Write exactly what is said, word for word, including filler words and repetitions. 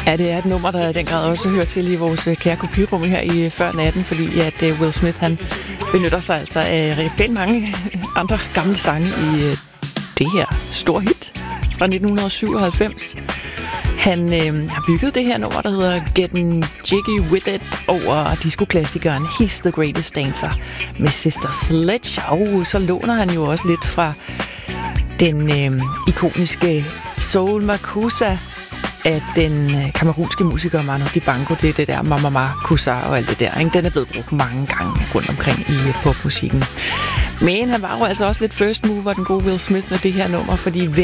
Ja, det er et nummer, der i den grad også hører til i vores kære kopirum her i Før Natten, fordi at Will Smith, han benytter sig altså af pænt mange andre gamle sange i det her store hit fra nitten syvoghalvfems. Han øh, har bygget det her nummer, der hedder Getting Jiggy With It over diskoklassikeren He's the Greatest Dancer med Sister Sledge, og så låner han jo også lidt fra den øh, ikoniske Soul Makusa af den kamerunske musiker Manu Dibango. Det er det der Mama Kusa og alt det der, ikke? Den er blevet brugt mange gange rundt omkring i popmusikken. Men han var jo altså også lidt first mover, den gode Will Smith, med det her nummer, fordi